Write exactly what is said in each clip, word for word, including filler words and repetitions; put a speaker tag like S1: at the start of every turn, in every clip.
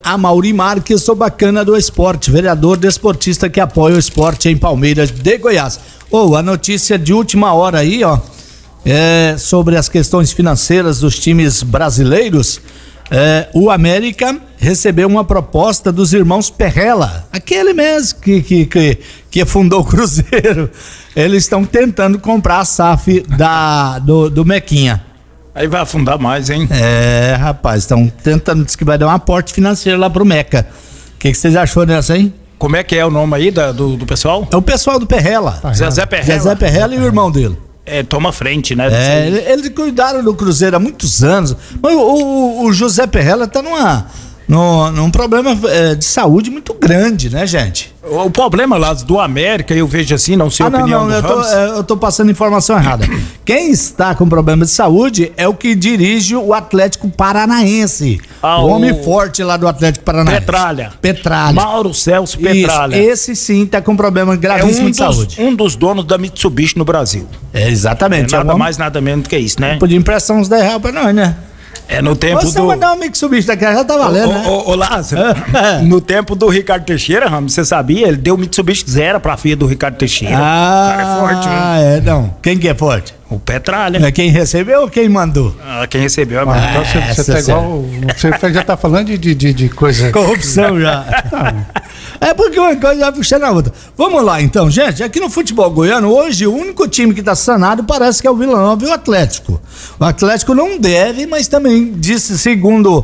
S1: Amaury Marques, sou bacana do esporte, vereador desportista que apoia o esporte em Palmeiras de Goiás. Ou oh, a notícia de última hora aí, ó, é sobre as questões financeiras dos times brasileiros. É, o América recebeu uma proposta dos irmãos Perrella, aquele mesmo que, que, que, que fundou o Cruzeiro. Eles estão tentando comprar a S A F da, do, do Mequinha.
S2: Aí vai afundar mais, hein?
S1: É, rapaz, estão tentando, diz que vai dar um aporte financeiro lá pro Meca. O que vocês achou dessa aí?
S2: Como é que é o nome aí da, do, do pessoal?
S1: É o pessoal do Perrella.
S2: Ah, Zezé Perrella.
S1: Zezé Perrella e o irmão dele.
S2: É, toma frente, né?
S1: É, eles, eles cuidaram do Cruzeiro há muitos anos. Mas o, o, o José Perrella tá numa, num, num problema é, de saúde muito grande, né, gente?
S2: O, o problema lá do América, eu vejo assim, não sei a
S1: ah,
S2: opinião
S1: não, não,
S2: do
S1: eu tô, é, eu tô passando informação errada. Quem está com problema de saúde é o que dirige o Atlético Paranaense. Ah, o homem o... forte lá do Atlético Paranaense.
S2: Petralha.
S1: Petralha.
S2: Mauro Celso Petralha.
S1: Isso, esse sim tá com problema gravíssimo
S2: é um
S1: de
S2: dos,
S1: saúde.
S2: Um dos donos da Mitsubishi no Brasil.
S1: É, exatamente.
S2: É nada
S1: é
S2: mais, nada menos do que isso, né?
S1: Podia emprestar uns dez reais pra nós, né?
S2: É no tempo
S1: Você
S2: do...
S1: mandar um Mitsubishi daqui, já tá valendo,
S2: ô,
S1: né?
S2: Ô, ô Lázaro, no tempo do Ricardo Teixeira, Ramos, você sabia? Ele deu Mitsubishi zero pra filha do Ricardo Teixeira.
S1: Ah,
S2: o cara é forte, né?
S1: Ah, é, não. Quem que é forte?
S2: O Petralha.
S1: É quem recebeu ou quem mandou?
S2: Ah, quem recebeu.
S3: Ah,
S2: Ah,
S3: então você, você tá igual... Você já tá falando de, de, de coisa...
S1: Corrupção já. É porque uma coisa vai puxando a outra. Vamos lá então, gente. Aqui no futebol goiano, hoje o único time que tá sanado parece que é o Vila Nova e o Atlético. O Atlético não deve, mas também disse, segundo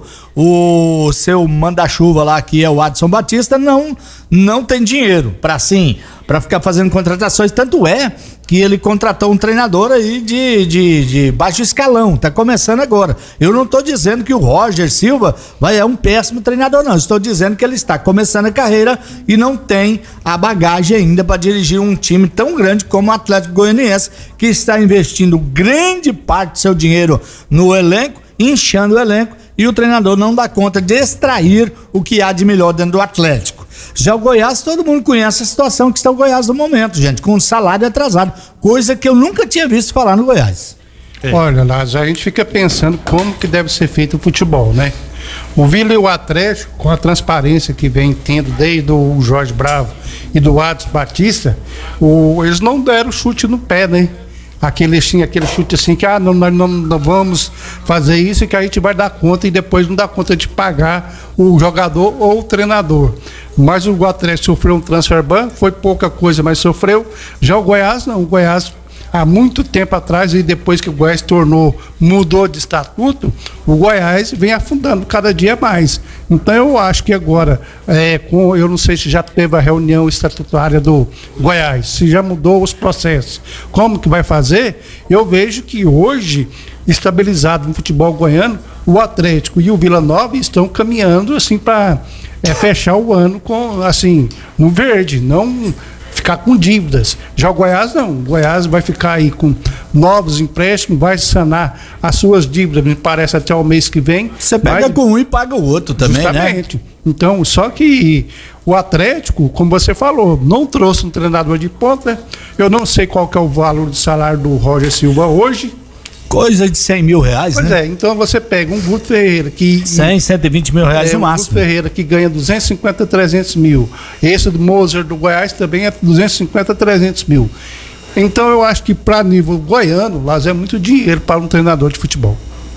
S1: o seu manda-chuva lá, que é o Adson Batista, não, não tem dinheiro pra sim, pra ficar fazendo contratações. Tanto é que ele contratou um treinador aí de, de, de baixo escalão, tá começando agora. Eu não tô dizendo que o Roger Silva vai é um péssimo treinador, não. Estou dizendo que ele está começando a carreira e não tem a bagagem ainda para dirigir um time tão grande como o Atlético Goianiense, que está investindo grande parte do seu dinheiro no elenco, inchando o elenco, e o treinador não dá conta de extrair o que há de melhor dentro do Atlético. Já o Goiás, todo mundo conhece a situação que está o Goiás no momento, gente, com um salário atrasado, coisa que eu nunca tinha visto falar no Goiás.
S3: É. Olha, Lázaro, a gente fica pensando como que deve ser feito o futebol, né? O Vila e o Atlético, com a transparência que vem tendo desde o Jorge Bravo e do Adson Batista, o, eles não deram chute no pé, né? Aquele, assim, aquele chute assim que ah, não, nós não, não vamos fazer isso, que a gente vai dar conta e depois não dá conta de pagar o jogador ou o treinador. Mas o Atlético sofreu um transfer ban, foi pouca coisa, mas sofreu. Já o Goiás não, o Goiás há muito tempo atrás, e depois que o Goiás tornou, mudou de estatuto, o Goiás vem afundando cada dia mais. Então eu acho que agora, é, com, eu não sei se já teve a reunião estatutária do Goiás, se já mudou os processos, como que vai fazer, eu vejo que hoje, estabilizado no futebol goiano, o Atlético e o Vila Nova estão caminhando assim para é, fechar o ano com, assim, no verde, não ficar com dívidas. Já o Goiás não, o Goiás vai ficar aí com novos empréstimos, vai sanar as suas dívidas, me parece até o mês que vem.
S1: Você pega vai... com um e paga o outro também,
S3: justamente,
S1: né?
S3: Então, só que o Atlético, como você falou, não trouxe um treinador de ponta. Eu não sei qual que é o valor de salário do Roger Silva hoje.
S1: Coisa de cem mil reais,
S3: pois
S1: né?
S3: Pois é, então você pega um Guto Ferreira que...
S1: cem, cento e vinte mil reais
S3: é,
S1: no
S3: um
S1: máximo.
S3: Guto Ferreira que ganha duzentos e cinquenta, trezentos mil. Esse do Moser do Goiás também é duzentos e cinquenta, trezentos mil. Então eu acho que para nível goiano, lá é muito dinheiro para um treinador de futebol.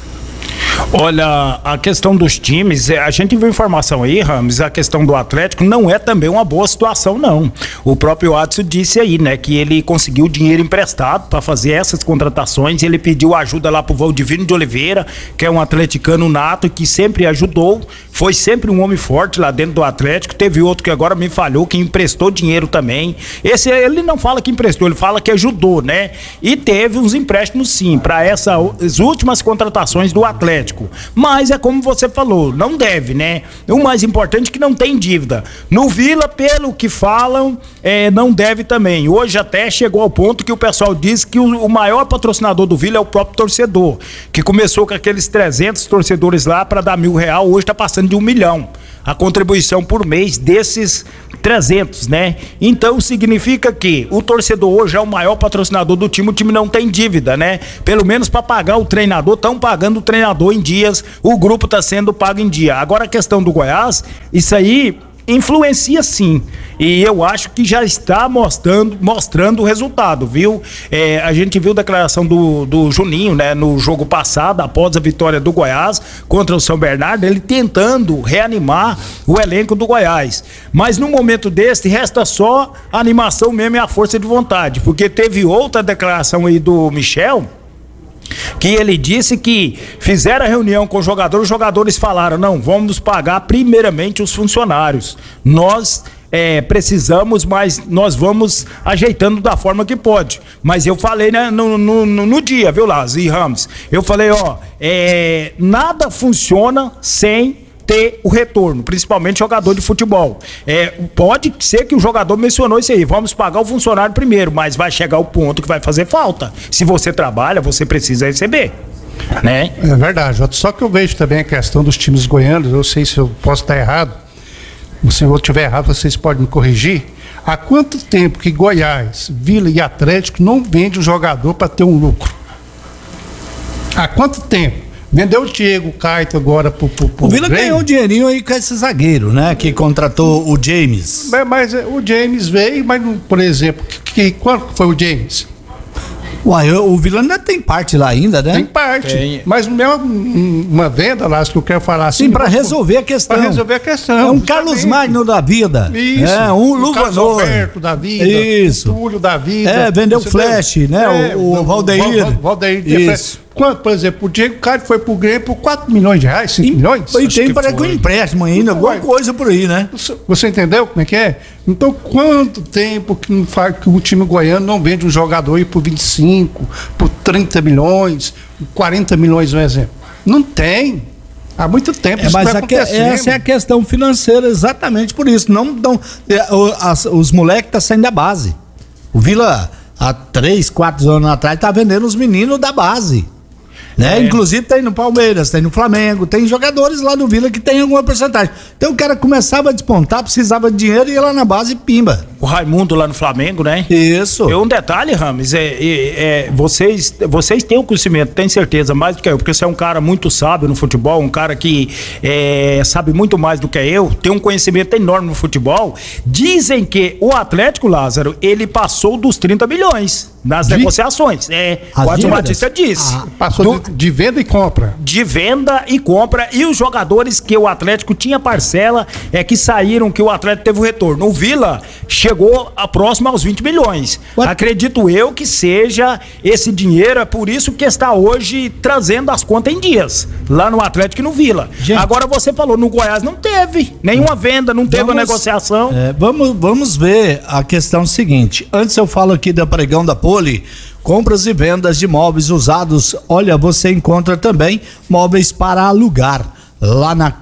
S2: Olha, a questão dos times, a gente viu informação aí, Ramos, a questão do Atlético não é também uma boa situação, não. O próprio Adson disse aí, né, que ele conseguiu dinheiro emprestado para fazer essas contratações, ele pediu ajuda lá pro Valdivino de Oliveira, que é um atleticano nato, que sempre ajudou, foi sempre um homem forte lá dentro do Atlético. Teve outro que agora me falhou, que emprestou dinheiro também. Esse, ele não fala que emprestou, ele fala que ajudou, né? E teve uns empréstimos sim, para essas últimas contratações do Atlético. Mas é como você falou, não deve, né? O mais importante é que não tem dívida. No Vila, pelo que falam, é, não deve também. Hoje até chegou ao ponto que o pessoal diz que o, o maior patrocinador do Vila é o próprio torcedor, que começou com aqueles trezentos torcedores lá para dar mil real, hoje tá passando de um milhão. a contribuição por mês desses trezentos, né? Então significa que o torcedor hoje é o maior patrocinador do time, o time não tem dívida, né? Pelo menos para pagar o treinador, estão pagando o treinador em dias, o grupo está sendo pago em dia. Agora a questão do Goiás, isso aí influencia sim, e eu acho que já está mostrando, mostrando o resultado, viu? É, a gente viu a declaração do, do Juninho, né, no jogo passado, após a vitória do Goiás contra o São Bernardo, ele tentando reanimar o elenco do Goiás, mas no momento desse resta só a animação mesmo e a força de vontade, porque teve outra declaração aí do Michel, que ele disse que fizeram a reunião com os jogadores, os jogadores falaram, não, vamos pagar primeiramente os funcionários, nós é, precisamos, mas nós vamos ajeitando da forma que pode. Mas eu falei, né, no, no, no dia, viu, Lázaro e Ramos, eu falei, ó, é, nada funciona sem ter o retorno, principalmente jogador de futebol. É, pode ser que o jogador mencionou isso aí, vamos pagar o funcionário primeiro, mas vai chegar o ponto que vai fazer falta. Se você trabalha, você precisa receber, né?
S3: É verdade, só que eu vejo também a questão dos times goianos, eu sei se eu posso estar errado, se eu estiver errado, vocês podem me corrigir. Há quanto tempo que Goiás, Vila e Atlético não vende um jogador para ter um lucro? Há quanto tempo? Vendeu o Diego Caito agora pro, pro, pro
S1: o Vila Grêmio. Ganhou um dinheirinho aí com esse zagueiro, né? Que contratou o James.
S3: Mas, mas o James veio, mas, por exemplo, que, que, quando foi o James?
S1: Uai, o Vila ainda tem parte lá ainda, né?
S3: Tem parte. Tem. Mas não é uma, uma venda lá, que eu quero falar assim.
S1: Sim, para resolver a questão.
S3: Para resolver a questão.
S1: É um justamente. Carlos Magno da vida.
S3: Isso.
S1: É, um Luvanor.
S3: Alberto da vida.
S1: Isso.
S3: Um Túlio da vida.
S1: É, vendeu o Flash, né? É, o, o Valdeir.
S3: O Valdeir.
S1: Isso.
S3: Quanto, por exemplo, o Diego Caio foi pro Grêmio por quatro milhões de reais, cinco milhões?
S1: E tem para que um empréstimo ainda, alguma coisa por aí, né?
S3: Você entendeu como é que é? Então, quanto tempo que, não faz, que o time goiano não vende um jogador aí por vinte e cinco, por trinta milhões, quarenta milhões, um exemplo? Não tem. Há muito tempo
S1: é,
S3: isso
S1: mas
S3: vai acontecendo.
S1: Essa é a questão financeira, exatamente por isso. Não dão, as, os moleques estão saindo da base. O Vila, há três, quatro anos atrás, tá vendendo os meninos da base. Né? É. Inclusive tem no Palmeiras, tem no Flamengo, tem jogadores lá do Vila que tem alguma porcentagem. Então o cara começava a despontar, precisava de dinheiro e ia lá na base e pimba.
S2: O Raimundo lá no Flamengo, né?
S1: Isso.
S2: E um detalhe, Rames, é, é, é, vocês, vocês têm o conhecimento, tenho certeza, mais do que eu, porque você é um cara muito sábio no futebol, um cara que é, sabe muito mais do que eu, tem um conhecimento enorme no futebol. Dizem que o Atlético, Lázaro, ele passou dos trinta milhões nas de... negociações. É,
S1: As
S2: o Adson Batista disse.
S3: Ah, passou do... de, de venda e compra.
S2: De venda e compra. E os jogadores que o Atlético tinha parcela é que saíram, que o Atlético teve o retorno. O Vila chegou a próximo aos vinte milhões. What? Acredito eu que seja esse dinheiro, é por isso que está hoje trazendo as contas em dias, lá no Atlético e no Vila. Gente, agora você falou, no Goiás não teve nenhuma venda, não teve vamos, a negociação.
S1: É, vamos, vamos ver a questão seguinte. Antes eu falo aqui da Pregão da Poli, compras e vendas de móveis usados. Olha, você encontra também móveis para alugar lá na,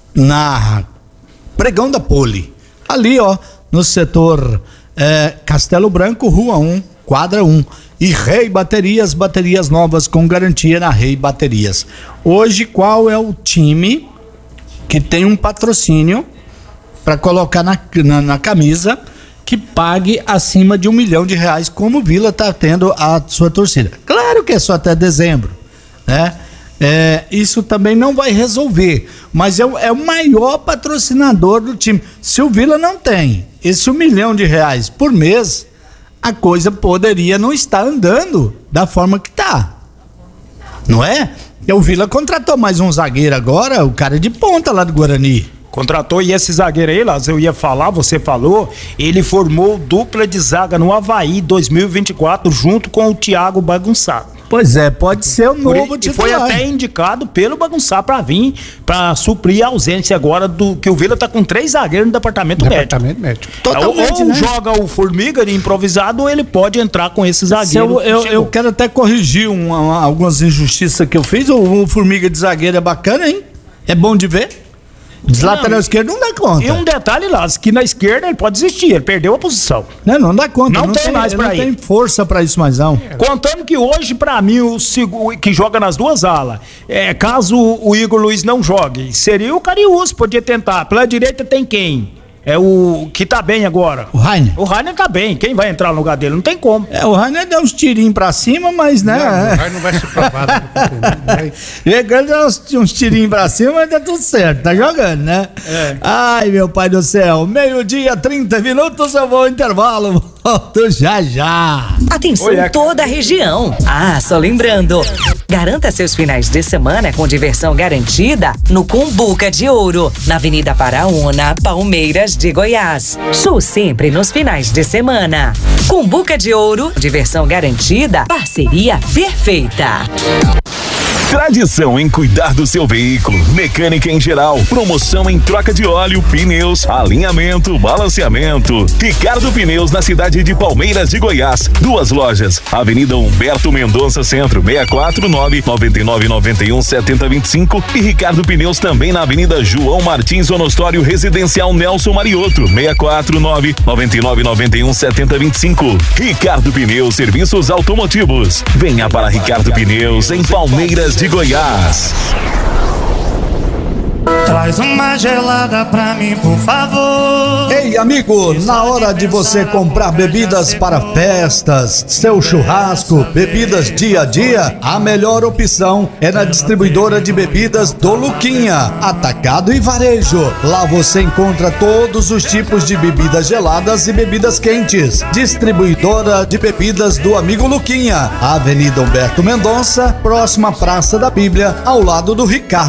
S1: na Pregão da Poli. Ali, ó, no setor é, Castelo Branco, Rua um, quadra um. E Rei Baterias, baterias novas com garantia na Rei Baterias. Hoje, qual é o time que tem um patrocínio para colocar na, na, na camisa que pague acima de um milhão de reais, como o Vila está tendo a sua torcida? Claro que é só até dezembro, né? É, isso também não vai resolver, mas é, é o maior patrocinador do time. Se o Vila não tem esse um milhão de reais por mês, a coisa poderia não estar andando da forma que está, não é? E o Vila contratou mais um zagueiro agora, o cara de ponta lá do Guarani.
S2: Contratou, e esse zagueiro aí, Lázaro, eu ia falar, você falou, ele formou dupla de zaga no Avaí dois mil e vinte e quatro, junto com o Thiago Bagunçado.
S1: Pois é, pode ser o novo titular.
S2: E foi até indicado pelo Bagunçado para vir, para suprir a ausência agora do que o Vila tá com três zagueiros no departamento,
S3: departamento médico.
S2: médico. Totalmente, ou, ou né? joga o Formiga de improvisado, ou ele pode entrar com esse zagueiro.
S1: Eu, eu, eu quero até corrigir uma, uma, algumas injustiças que eu fiz. O, o Formiga de zagueiro é bacana, hein? É bom de ver. De lateral esquerdo não dá conta.
S2: E um detalhe lá, que na esquerda ele pode desistir, ele perdeu a posição.
S1: Não, não dá conta.
S2: Não, não tem, tem mais pra
S1: não
S2: ir.
S1: Não tem força pra isso mais não.
S2: Contando que hoje, pra mim, o segu- que joga nas duas alas, é, caso o Igor Luiz não jogue, seria o Cariús, podia tentar. Pela direita tem quem? É o que tá bem agora.
S1: O Rainer.
S2: O Rainer tá bem. Quem vai entrar no lugar dele? Não tem como.
S1: É, o Rainer deu uns tirinhos pra cima, mas né.
S3: Não, o Rainer não vai se provar. Vai...
S1: Ele deu uns, uns tirinhos pra cima, mas tá tudo certo. Tá jogando, né?
S2: É.
S1: Ai, meu pai do céu. Meio-dia, trinta minutos, eu vou ao intervalo. Volto já já.
S4: Atenção,
S2: Olha,
S4: toda a região. Ah, só lembrando. Garanta seus finais de semana com diversão garantida no Cumbuca de Ouro, na Avenida Paraúna, Palmeiras de Goiás. Show sempre nos finais de semana. Cumbuca de Ouro, diversão garantida, parceria perfeita.
S5: Tradição em cuidar do seu veículo, mecânica em geral, promoção em troca de óleo, pneus, alinhamento, balanceamento. Ricardo Pneus na cidade de Palmeiras de Goiás. Duas lojas, Avenida Humberto Mendonça Centro, seis quatro nove, nove nove nove um, sete zero dois cinco e Ricardo Pneus também na Avenida João Martins Onostório Residencial Nelson Mariotto, seis quatro nove, nove nove nove um, sete zero dois cinco. Ricardo Pneus, serviços automotivos. Venha para Ricardo Pneus em Palmeiras de Goiás.
S6: Traz uma gelada pra mim, por favor.
S1: Ei, amigo, na hora de você comprar bebidas para festas, seu churrasco, bebidas dia a dia, a melhor opção é na distribuidora de bebidas do Luquinha, atacado e varejo. Lá você encontra todos os tipos de bebidas geladas e bebidas quentes. Distribuidora de bebidas do amigo Luquinha, Avenida Humberto Mendonça, próxima à Praça da Bíblia, ao lado do Ricardo